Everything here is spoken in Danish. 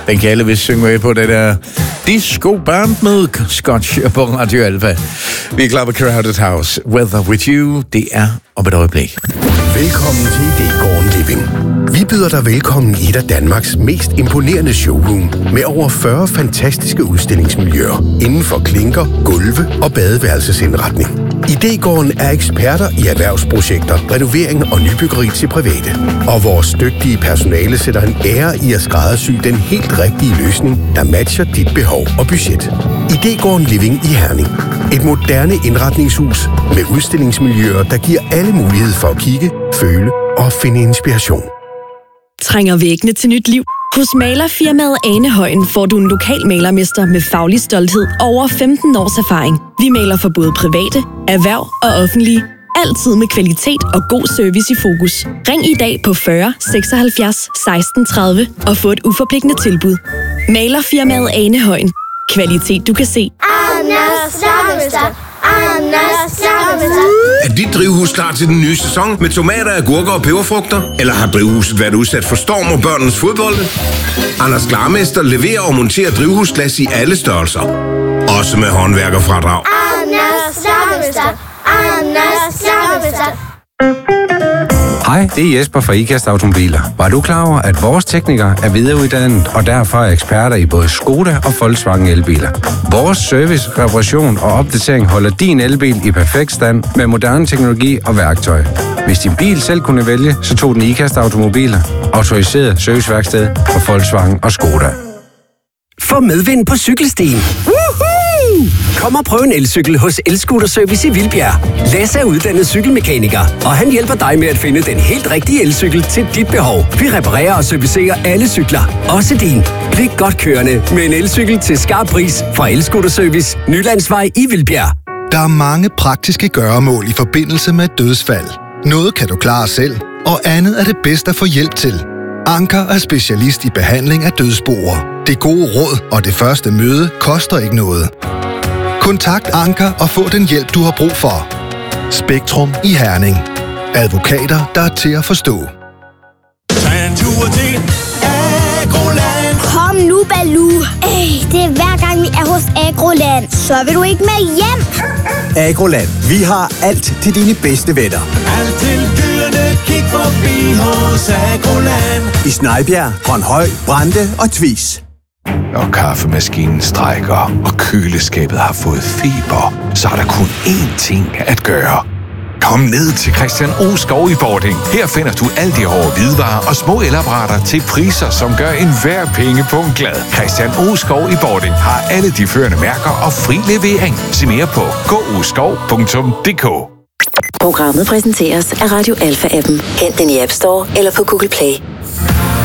Den kan alle vist synge med på det der disco-band med Scotch på Radio Alfa. Vi er klar på Crowded House. Weather With You, det er om et øjeblik. Velkommen til Idégården Living. Vi byder dig velkommen i et af Danmarks mest imponerende showroom med over 40 fantastiske udstillingsmiljøer inden for klinker, gulve og badeværelsesindretning. Idégården er eksperter i erhvervsprojekter, renovering og nybyggeri til private. Og vores dygtige personale sætter en ære i at skræddersy den helt rigtige løsning, der matcher dit behov og budget. Idégården Living i Herning. Et moderne indretningshus med udstillingsmiljøer, der giver alle mulighed for at kigge, føle og finde inspiration. Trænger væggene til nyt liv? Hos malerfirmaet Anehøjen får du en lokal malermester med faglig stolthed og over 15 års erfaring. Vi maler for både private, erhverv og offentlige. Altid med kvalitet og god service i fokus. Ring i dag på 40 76 16 30 og få et uforpligtende tilbud. Malerfirmaet Anehøjen. Kvalitet du kan se. Er dit drivhus klar til den nye sæson med tomater, agurker og peberfrugter? Eller har drivhuset været udsat for storm og børnenes fodbolde? Anders Klarmester leverer og monterer drivhusglas i alle størrelser. Også med håndværkerfradrag. Hej, det er Jesper fra IKAST Automobiler. Var du klar over, at vores teknikere er videreuddannet og derfor er eksperter i både Skoda og Volkswagen elbiler? Vores service, reparation og opdatering holder din elbil i perfekt stand med moderne teknologi og værktøj. Hvis din bil selv kunne vælge, så tog den IKAST Automobiler. Autoriseret serviceværksted for Volkswagen og Skoda. Få medvind på cykelstien. Kom og prøv en elcykel hos El-Scooter Service i Vildbjerg. Lasse er uddannet cykelmekaniker, og han hjælper dig med at finde den helt rigtige elcykel til dit behov. Vi reparerer og servicerer alle cykler, også din. Bliv godt kørende med en elcykel til skarp pris fra El-Scooter Service, Nylandsvej i Vildbjerg. Der er mange praktiske gøremål i forbindelse med dødsfald. Noget kan du klare selv, og andet er det bedst at få hjælp til. Anker er specialist i behandling af dødsboer. Det gode råd og det første møde koster ikke noget. Kontakt Anker og få den hjælp, du har brug for. Spektrum i Herning. Advokater, der er til at forstå. Kom nu, Baloo. Det er hver gang, vi er hos Agroland. Så vil du ikke med hjem? Agroland. Vi har alt til dine bedste venner. Alt til dyrene, kig forbi hos Agroland. I Snejbjerg, Grønhøj, Brande og Tvis. Når kaffemaskinen strækker, og køleskabet har fået feber, så er der kun én ting at gøre. Kom ned til Christian O. Skov i Bording. Her finder du alle de hårde hvidevarer og små elapparater til priser, som gør enhver pengepunkt glad. Christian O. Skov i Bording har alle de førende mærker og fri levering. Se mere på goskov.dk. Programmet præsenteres af Radio Alfa-appen. Hent den i App Store eller på Google Play.